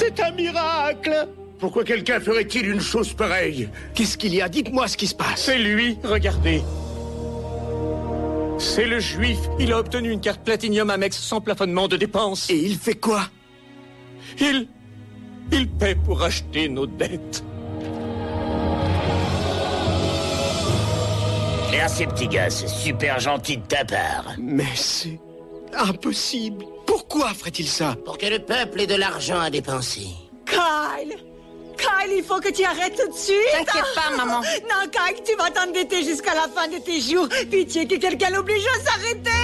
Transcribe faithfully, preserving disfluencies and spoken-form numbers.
C'est un miracle. Pourquoi quelqu'un ferait-il une chose pareille? Qu'est-ce qu'il y a? Dites-moi ce qui se passe. C'est lui, regardez. C'est le juif. Il a obtenu une carte Platinium Amex sans plafonnement de dépenses. Et il fait quoi? Il... il paie pour acheter nos dettes. Merci, petit gars, c'est super gentil de ta part. Mais c'est impossible. Pourquoi ferait-il ça? Pour que le peuple ait de l'argent à dépenser. Kyle! Kyle, il faut que tu arrêtes tout de suite. T'inquiète pas, maman. Non, Kyle, tu vas t'endetter jusqu'à la fin de tes jours. Pitié que quelqu'un l'oblige à s'arrêter.